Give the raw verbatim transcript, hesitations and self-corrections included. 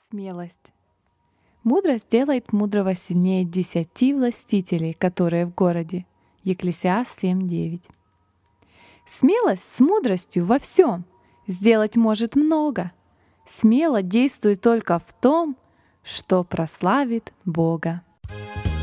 Смелость. Мудрость делает мудрого сильнее десяти властителей, которые в городе. Екклесиаст семь девять. Смелость с мудростью во всем сделать может много. Смело действуй только в том, что прославит Бога.